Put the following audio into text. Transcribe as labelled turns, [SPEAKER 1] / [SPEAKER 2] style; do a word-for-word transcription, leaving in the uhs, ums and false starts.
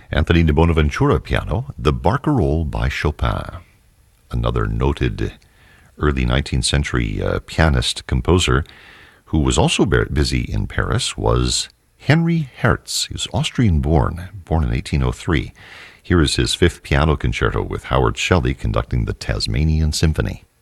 [SPEAKER 1] Anthony de Bonaventura piano, the Barcarolle by Chopin. Another noted early nineteenth century uh, pianist composer who was also busy in Paris was Henry Hertz. He was Austrian-born, born in eighteen oh three. Here is his fifth piano concerto with Howard Shelley conducting the Tasmanian Symphony.